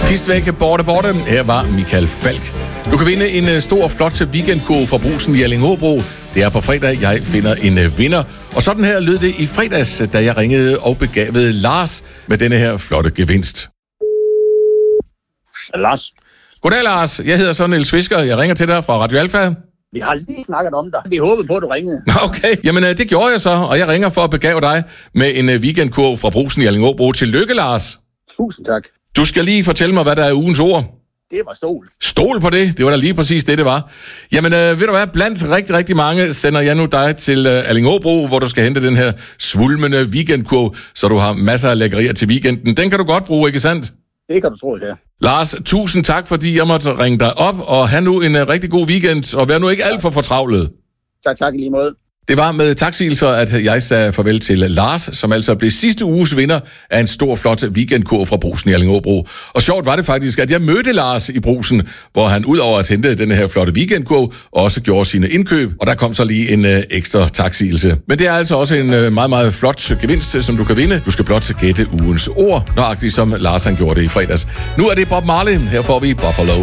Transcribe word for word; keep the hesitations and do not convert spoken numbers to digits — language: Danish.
Pistvæk, borte, borte. Her var Michael Falk. Du kan vinde en stor, flot weekendkurv fra Brugsen i Allinge-Åbro. Det er på fredag, jeg finder en vinder. Og sådan her lød det i fredags, da jeg ringede og begavede Lars med denne her flotte gevinst. Lars. Goddag, Lars. Jeg hedder så Niels Fisker. Jeg ringer til dig fra Radio Alfa. Vi har lige snakket om dig. Vi håbede på, at du ringede. Okay, jamen det gjorde jeg så, og jeg ringer for at begave dig med en weekendkurv fra Brugsen i Allinge-Åbro. Tillykke, Lars. Tusind tak. Du skal lige fortælle mig, hvad der er ugens ord. Det var stol. Stol på det? Det var da lige præcis det, det var. Jamen, øh, ved du hvad? Blandt rigtig, rigtig mange sender jeg nu dig til øh, Allinge-Åbro, hvor du skal hente den her svulmende weekendkurv, så du har masser af lækkerier til weekenden. Den kan du godt bruge, ikke sandt? Det kan du tro, det er. Lars, tusind tak, fordi jeg måtte ringe dig op, og have nu en uh, rigtig god weekend, og vær nu ikke alt for fortravlet. Tak, tak i lige måde. Det var med taksigelser, at jeg sagde farvel til Lars, som altså blev sidste uges vinder af en stor, flot weekendkurv fra Brugsen i Allinge-Åbro. Og sjovt var det faktisk, at jeg mødte Lars i Brugsen, hvor han ud over at hente den her flotte weekendkurv, også gjorde sine indkøb, og der kom så lige en øh, ekstra taksigelse. Men det er altså også en øh, meget, meget flot gevinst, som du kan vinde. Du skal blot gætte ugens ord, nøjagtigt som Lars han gjorde det i fredags. Nu er det Bob Marley, her får vi Buffalo.